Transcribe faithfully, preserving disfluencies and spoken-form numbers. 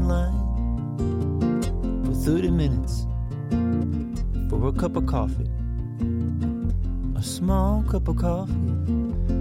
line for thirty minutes for a cup of coffee, a small cup of coffee